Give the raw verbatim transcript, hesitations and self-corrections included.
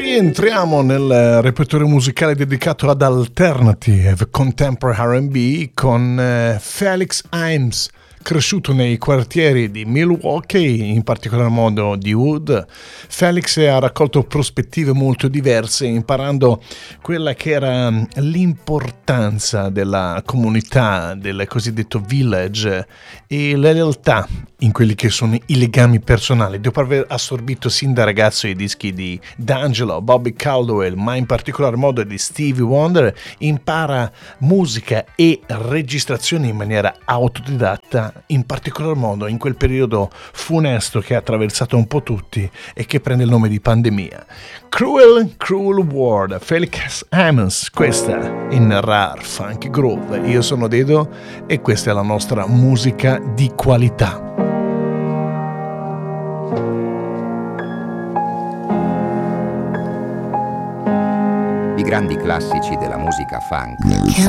Rientriamo nel repertorio musicale dedicato ad Alternative Contemporary R and B con eh, Felix Ames, cresciuto nei quartieri di Milwaukee, in particolar modo di Wood. Felix ha raccolto prospettive molto diverse, imparando quella che era l'importanza della comunità, del cosiddetto village, e la lealtà in quelli che sono i legami personali. Dopo aver assorbito sin da ragazzo i dischi di D'Angelo, Bobby Caldwell, ma in particolar modo di Stevie Wonder, impara musica e registrazioni in maniera autodidatta, in particolar modo in quel periodo funesto che ha attraversato un po' tutti e che prende il nome di pandemia. Cruel, Cruel World, Felix Ames, questa in Rare Funky Groove. Io sono Dedo e questa è la nostra musica di qualità. I grandi classici della musica funk